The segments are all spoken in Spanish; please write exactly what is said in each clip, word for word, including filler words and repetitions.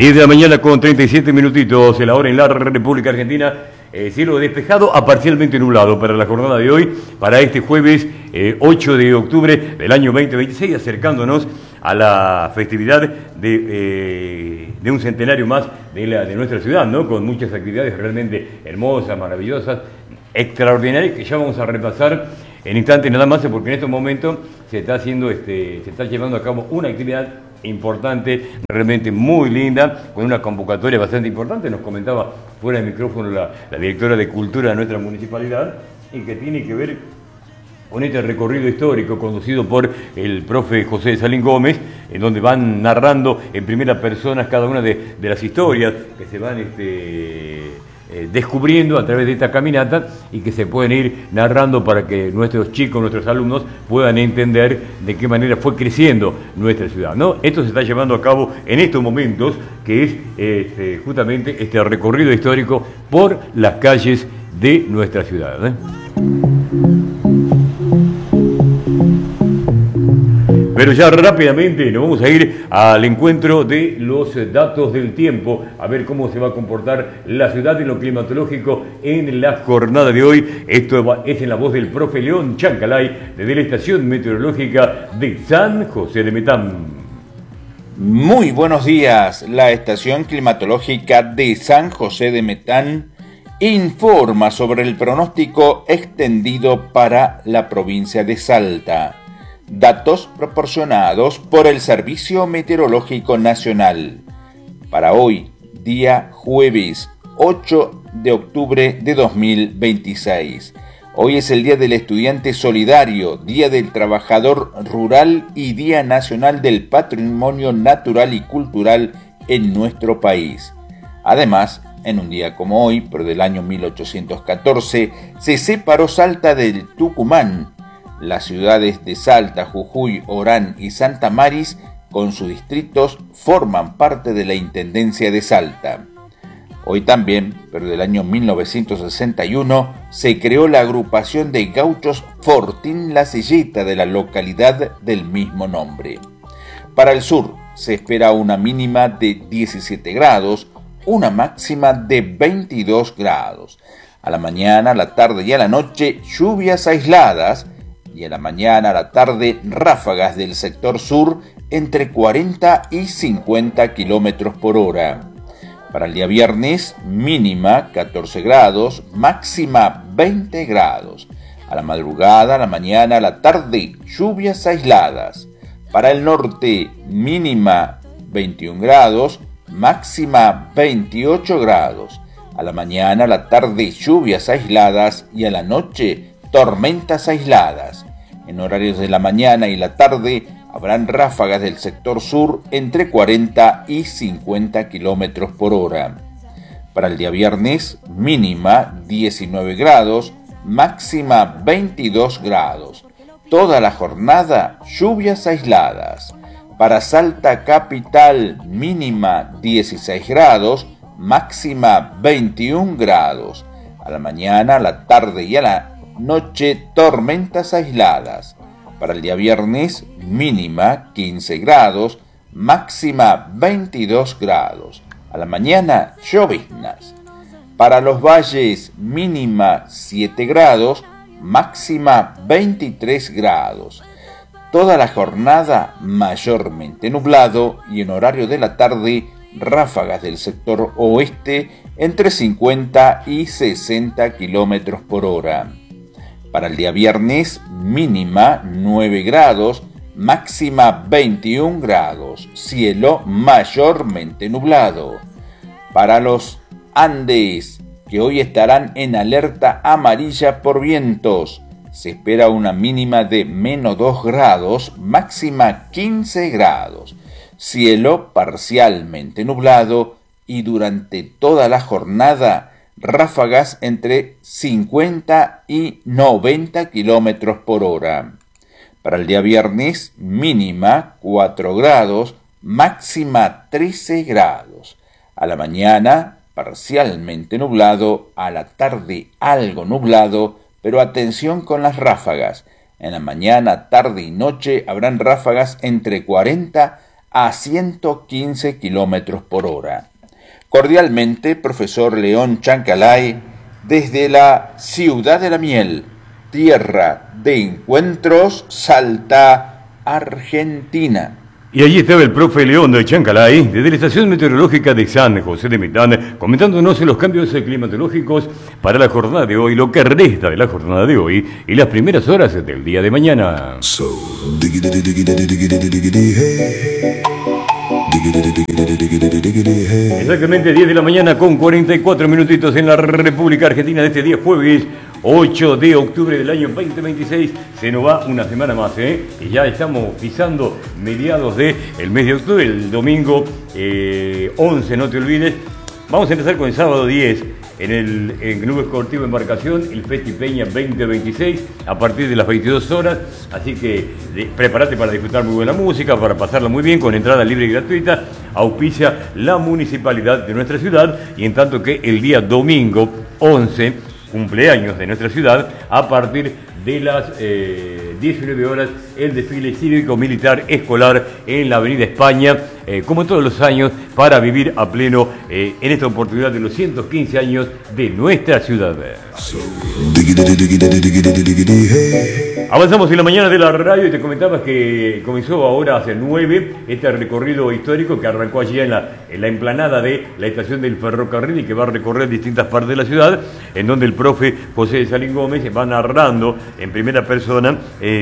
diez de la mañana con treinta y siete minutitos, la hora en la República Argentina. Eh, cielo despejado a parcialmente nublado para la jornada de hoy, para este jueves eh, ocho de octubre del año veinte veintiséis, acercándonos a la festividad de, eh, de un centenario más de, la, de nuestra ciudad, ¿no? Con muchas actividades realmente hermosas, maravillosas, extraordinarias, que ya vamos a repasar en instantes nada más, porque en estos momentos se está haciendo, este, se está llevando a cabo una actividad importante, realmente muy linda, con una convocatoria bastante importante. Nos comentaba fuera del micrófono la, la directora de Cultura de nuestra municipalidad, y que tiene que ver con este recorrido histórico conducido por el profe José Salín Gómez, en donde van narrando en primera persona cada una de, de las historias que se van este, eh, descubriendo a través de esta caminata, y que se pueden ir narrando para que nuestros chicos, nuestros alumnos puedan entender de qué manera fue creciendo nuestra ciudad, ¿no? Esto se está llevando a cabo en estos momentos, que es este, justamente este recorrido histórico por las calles de nuestra ciudad, ¿eh? Pero ya rápidamente nos vamos a ir al encuentro de los datos del tiempo, a ver cómo se va a comportar la ciudad en lo climatológico en la jornada de hoy. Esto es en la voz del profe León Chancalay, desde la estación meteorológica de San José de Metán. Muy buenos días. La estación climatológica de San José de Metán informa sobre el pronóstico extendido para la provincia de Salta. Datos proporcionados por el Servicio Meteorológico Nacional. Para hoy, día jueves ocho de octubre de dos mil veintiséis. Hoy es el Día del Estudiante Solidario, Día del Trabajador Rural y Día Nacional del Patrimonio Natural y Cultural en nuestro país. Además, en un día como hoy, pero del año mil ochocientos catorce, se separó Salta del Tucumán. Las ciudades de Salta, Jujuy, Orán y Santa Maris, con sus distritos, forman parte de la Intendencia de Salta. Hoy también, pero del año mil novecientos sesenta y uno, se creó la agrupación de gauchos Fortín La Silleta de la localidad del mismo nombre. Para el sur, se espera una mínima de diecisiete grados, una máxima de veintidós grados. A la mañana, a la tarde y a la noche, lluvias aisladas, y a la mañana, a la tarde, ráfagas del sector sur entre cuarenta y cincuenta kilómetros por hora. Para el día viernes, mínima catorce grados, máxima veinte grados. A la madrugada, a la mañana, a la tarde, lluvias aisladas. Para el norte, mínima veintiún grados, máxima veintiocho grados. A la mañana, a la tarde, lluvias aisladas, y a la noche, tormentas aisladas. En horarios de la mañana y la tarde habrán ráfagas del sector sur entre cuarenta y cincuenta kilómetros por hora. Para el día viernes, mínima diecinueve grados, máxima veintidós grados. Toda la jornada, lluvias aisladas. Para Salta capital, mínima dieciséis grados, máxima veintiún grados. A la mañana, a la tarde y a la noche, tormentas aisladas. Para el día viernes, mínima quince grados, máxima veintidós grados. A la mañana, lloviznas. Para los valles, mínima siete grados, máxima veintitrés grados. Toda la jornada mayormente nublado, y en horario de la tarde, ráfagas del sector oeste entre cincuenta y sesenta kilómetros por hora. Para el día viernes, mínima nueve grados, máxima veintiún grados, cielo mayormente nublado. Para los Andes, que hoy estarán en alerta amarilla por vientos, se espera una mínima de menos dos grados, máxima quince grados, cielo parcialmente nublado, y durante toda la jornada, ráfagas entre cincuenta y noventa kilómetros por hora. Para el día viernes, mínima cuatro grados, máxima trece grados. A la mañana, parcialmente nublado, a la tarde algo nublado, pero atención con las ráfagas. En la mañana, tarde y noche habrán ráfagas entre cuarenta a ciento quince kilómetros por hora. Cordialmente, profesor León Chancalay, desde la Ciudad de la Miel, tierra de encuentros, Salta, Argentina. Y allí estaba el profe León de Chancalay, desde la estación meteorológica de San José de Metán, comentándonos los cambios climatológicos para la jornada de hoy, lo que resta de la jornada de hoy y las primeras horas del día de mañana. So, exactamente diez de la mañana con cuarenta y cuatro minutitos en la República Argentina de este día jueves ocho de octubre del año veinte veintiséis. Se nos va una semana más, ¿eh? Y ya estamos pisando mediados del mes de octubre, el domingo eh, once, no te olvides. Vamos a empezar con el sábado diez. En el en Club Esportivo Embarcación, el Festi Peña veinte veintiséis, a partir de las veintidós horas. Así que de, prepárate para disfrutar muy buena música, para pasarla muy bien, con entrada libre y gratuita. Auspicia la municipalidad de nuestra ciudad. Y en tanto que el día domingo once, cumpleaños de nuestra ciudad, a partir de las eh, diecinueve horas, el desfile cívico-militar escolar en la Avenida España, eh, como todos los años, para vivir a pleno eh, en esta oportunidad de los ciento quince años de nuestra ciudad. Avanzamos en la mañana de la radio y te comentabas que comenzó ahora hace nueve este recorrido histórico que arrancó allí en la, en la emplanada de la estación del ferrocarril y que va a recorrer distintas partes de la ciudad, en donde el profe José de Salín Gómez va narrando en primera persona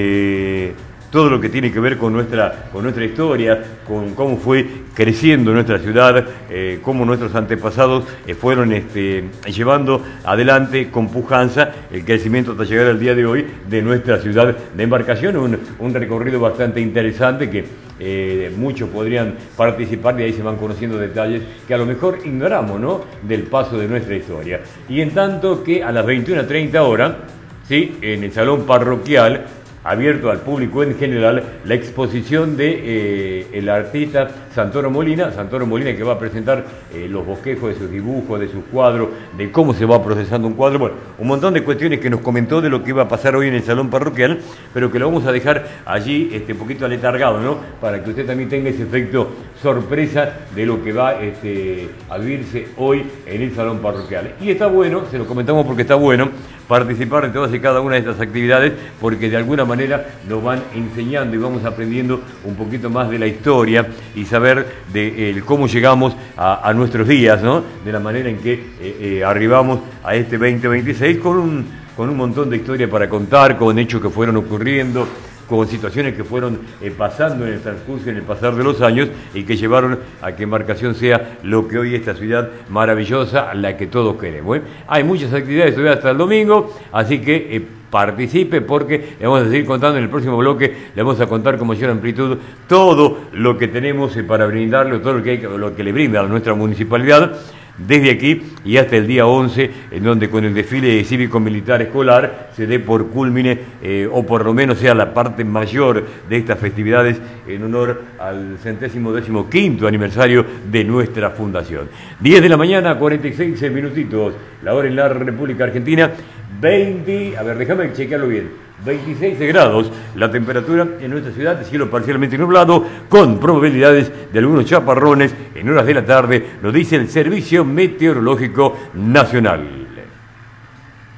eh, todo lo que tiene que ver con nuestra, con nuestra historia, con cómo fue creciendo nuestra ciudad, eh, cómo nuestros antepasados eh, fueron este, llevando adelante con pujanza el crecimiento hasta llegar al día de hoy de nuestra ciudad de Embarcación. Un, un recorrido bastante interesante que eh, muchos podrían participar y ahí se van conociendo detalles que a lo mejor ignoramos, ¿no?, del paso de nuestra historia. Y en tanto que a las veintiuna treinta horas, ¿sí?, en el salón parroquial, abierto al público en general, la exposición de eh, el artista Santoro Molina, Santoro Molina, que va a presentar eh, los bosquejos de sus dibujos, de sus cuadros, de cómo se va procesando un cuadro, bueno, un montón de cuestiones que nos comentó de lo que iba a pasar hoy en el salón parroquial, pero que lo vamos a dejar allí este poquito aletargado, ¿no?, para que usted también tenga ese efecto sorpresa de lo que va este, a vivirse hoy en el salón parroquial. Y está bueno, se lo comentamos porque está bueno participar en todas y cada una de estas actividades, porque de alguna manera nos van enseñando y vamos aprendiendo un poquito más de la historia y saber de eh, cómo llegamos a, a nuestros días, ¿no?, de la manera en que eh, eh, arribamos a este veinte veintiséis con un, con un montón de historia para contar, con hechos que fueron ocurriendo, con situaciones que fueron eh, pasando en el transcurso, en el pasar de los años, y que llevaron a que Embarcación sea lo que hoy es esta ciudad maravillosa, la que todos queremos, ¿eh? Hay muchas actividades todavía hasta el domingo, así que eh, participe, porque le vamos a seguir contando en el próximo bloque, le vamos a contar con mayor amplitud todo lo que tenemos eh, para brindarle, todo lo que, hay, lo que le brinda a nuestra municipalidad, desde aquí y hasta el día once, en donde con el desfile cívico-militar escolar se dé por culmine, eh, o por lo menos sea la parte mayor de estas festividades en honor al centésimo décimo quinto aniversario de nuestra fundación. diez de la mañana, cuarenta y seis minutitos, la hora en la República Argentina, veinte, a ver, déjame chequearlo bien, veintiséis grados, la temperatura en nuestra ciudad, cielo parcialmente nublado, con probabilidades de algunos chaparrones en horas de la tarde, lo dice el Servicio Meteorológico Nacional.